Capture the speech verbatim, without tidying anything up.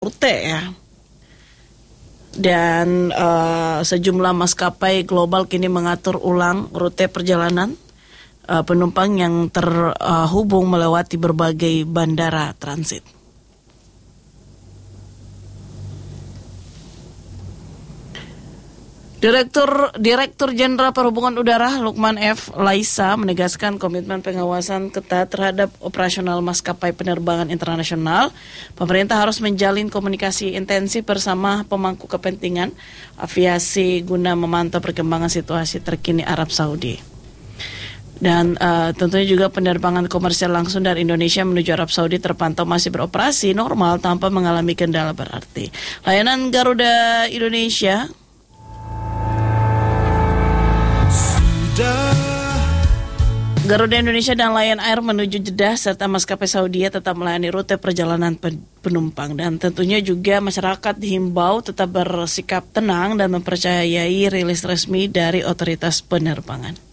rute ya. Dan uh, sejumlah maskapai global kini mengatur ulang rute perjalanan uh, penumpang yang terhubung melewati berbagai bandara transit. Direktur Direktur Jenderal Perhubungan Udara Lukman F. Laisa menegaskan komitmen pengawasan ketat terhadap operasional maskapai penerbangan internasional. Pemerintah harus menjalin komunikasi intensif bersama pemangku kepentingan aviasi guna memantau perkembangan situasi terkini Arab Saudi. Dan uh, tentunya juga penerbangan komersial langsung dari Indonesia menuju Arab Saudi terpantau masih beroperasi normal tanpa mengalami kendala berarti. Layanan Garuda Indonesia Garuda Indonesia dan Lion Air menuju Jeddah serta maskapai Saudi tetap melayani rute perjalanan penumpang. Dan tentunya juga masyarakat dihimbau tetap bersikap tenang dan mempercayai rilis resmi dari otoritas penerbangan.